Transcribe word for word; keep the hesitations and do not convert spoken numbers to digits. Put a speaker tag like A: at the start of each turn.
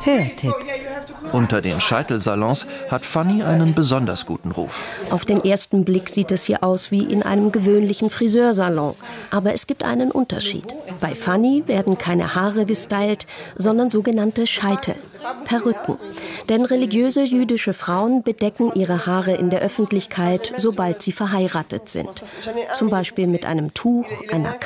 A: Hörtipp.
B: Unter den Scheitelsalons hat Fanny einen besonders guten Ruf.
C: Auf den ersten Blick sieht es hier aus wie in einem gewöhnlichen Friseursalon. Aber es gibt einen Unterschied. Bei Fanny werden keine Haare gestylt, sondern sogenannte Scheitel, Perücken. Denn religiöse jüdische Frauen bedecken ihre Haare in der Öffentlichkeit, sobald sie verheiratet sind. Zum Beispiel mit einem Tuch, einer